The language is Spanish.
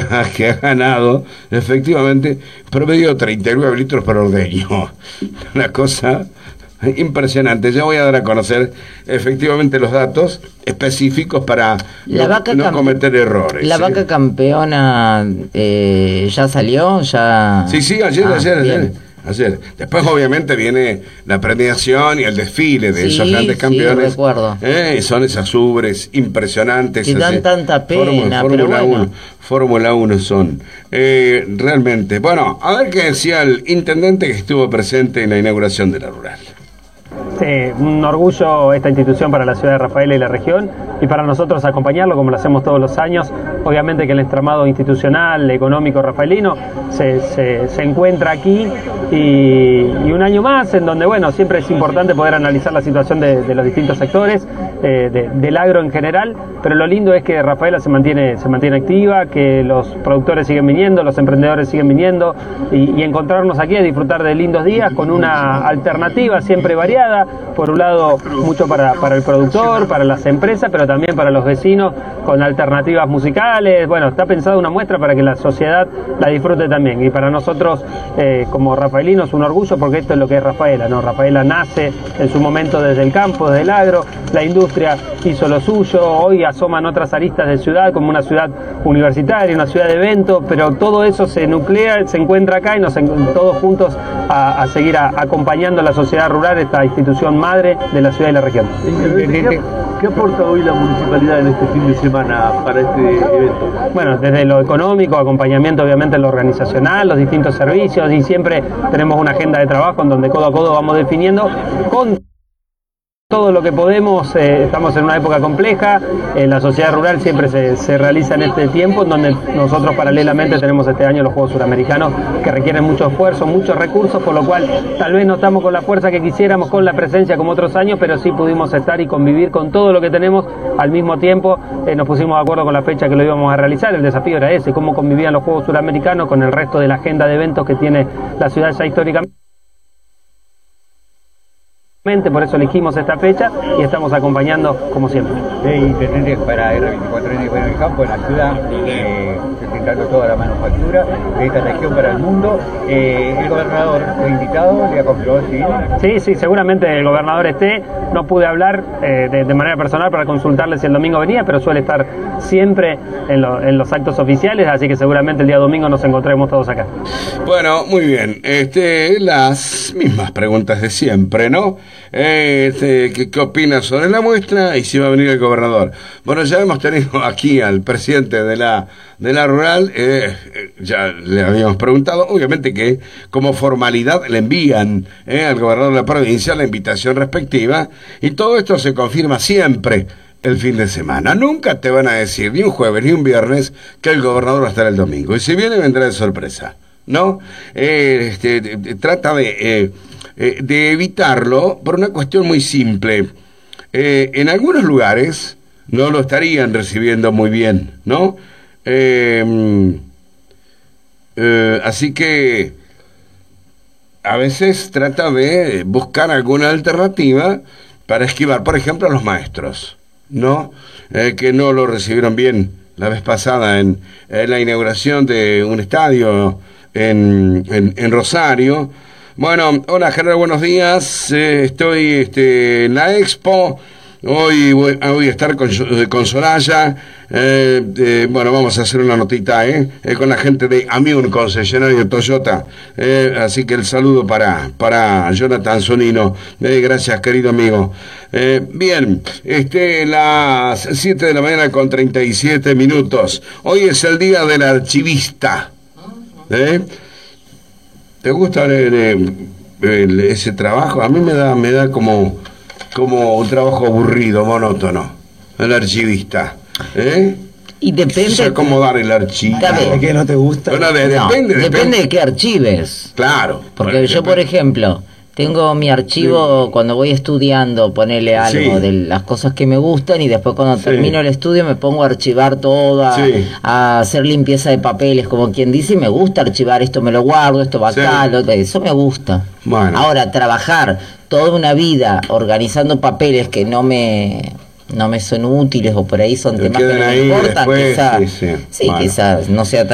que ha ganado, efectivamente, promedio 39 litros por ordeño. Una cosa impresionante. Ya voy a dar a conocer efectivamente los datos específicos para no cometer errores. ¿La vaca campeona ya salió? Sí, ayer. Después obviamente viene la premiación y el desfile de esos grandes campeones. Sí, recuerdo. Son esas ubres impresionantes. Que dan tanta pena, Fórmula 1 son. Realmente. Bueno, a ver qué decía el intendente que estuvo presente en la inauguración de la rural. Sí, un orgullo esta institución para la ciudad de Rafaela y la región, y para nosotros acompañarlo como lo hacemos todos los años. Obviamente que el entramado institucional, económico rafaelino se encuentra aquí, y un año más en donde, bueno, siempre es importante poder analizar la situación de los distintos sectores, del agro en general, pero lo lindo es que Rafaela se mantiene activa, que los productores siguen viniendo, los emprendedores siguen viniendo, y encontrarnos aquí a disfrutar de lindos días con una alternativa siempre variada. Por un lado, mucho para el productor, para las empresas, pero también para los vecinos, con alternativas musicales. Bueno, está pensada una muestra para que la sociedad la disfrute también. Y para nosotros, como rafaelinos, un orgullo, porque esto es lo que es Rafaela, ¿no? Rafaela nace en su momento desde el campo, desde el agro, la industria hizo lo suyo, hoy asoman otras aristas de ciudad, como una ciudad universitaria, una ciudad de eventos, pero todo eso se nuclea, se encuentra acá, y todos juntos a seguir acompañando a la sociedad rural, esta institución madre de la ciudad y la región. ¿Qué aporta hoy la municipalidad en este fin de semana para este evento? Bueno, desde lo económico, acompañamiento obviamente en lo organizacional, los distintos servicios, y siempre tenemos una agenda de trabajo en donde codo a codo vamos definiendo con todo lo que podemos. Estamos en una época compleja, la sociedad rural siempre se realiza en este tiempo, en donde nosotros paralelamente tenemos este año los Juegos Suramericanos, que requieren mucho esfuerzo, muchos recursos, por lo cual tal vez no estamos con la fuerza que quisiéramos, con la presencia como otros años, pero sí pudimos estar y convivir con todo lo que tenemos al mismo tiempo. Nos pusimos de acuerdo con la fecha que lo íbamos a realizar. El desafío era ese, cómo convivían los Juegos Suramericanos con el resto de la agenda de eventos que tiene la ciudad ya históricamente. Por eso elegimos esta fecha y estamos acompañando como siempre. Intendente, para R24 en el campo, en la ciudad, presentando toda la manufactura de esta región para el mundo. El gobernador fue invitado, le ha confirmado si Sí, seguramente el gobernador esté. No pude hablar de manera personal para consultarle si el domingo venía, pero suele estar siempre en los actos oficiales, así que seguramente el día domingo nos encontremos todos acá. Bueno, muy bien. Las mismas preguntas de siempre, ¿no? ¿Qué opina sobre la muestra y si va a venir el gobernador? Bueno, ya hemos tenido aquí al presidente de la rural, ya le habíamos preguntado, obviamente que como formalidad le envían al gobernador de la provincia la invitación respectiva, y todo esto se confirma siempre el fin de semana. Nunca te van a decir ni un jueves ni un viernes que el gobernador va a estar el domingo, y si viene vendrá de sorpresa, ¿no? Trata de evitarlo por una cuestión muy simple. En algunos lugares no lo estarían recibiendo muy bien, ¿no? Así que a veces trata de buscar alguna alternativa para esquivar, por ejemplo, a los maestros, ¿no? Que no lo recibieron bien la vez pasada en la inauguración de un estadio en Rosario. Bueno, hola Gerardo, buenos días. Estoy en la Expo. Hoy voy a estar con Soraya. Bueno, vamos a hacer una notita con la gente de Amiun, concesionario de Toyota. Así que el saludo para Jonathan Zunino. Gracias, querido amigo. Bien, las 7 de la mañana con 37 minutos. Hoy es el día del archivista. ¿Te gusta ese trabajo? A mí me da como un trabajo aburrido, monótono, el archivista. Y depende. Es acomodar el archivo. ¿De qué no te gusta? Bueno, depende de qué archives. Claro. Porque yo, por ejemplo, tengo mi archivo cuando voy estudiando, ponerle algo de las cosas que me gustan, y después cuando termino el estudio me pongo a archivar todo, a hacer limpieza de papeles, como quien dice, y me gusta archivar, esto me lo guardo, esto va acá, eso me gusta. Bueno. Ahora, trabajar toda una vida organizando papeles que no me son útiles, o por ahí son temas que no me importan, quizás no sea tan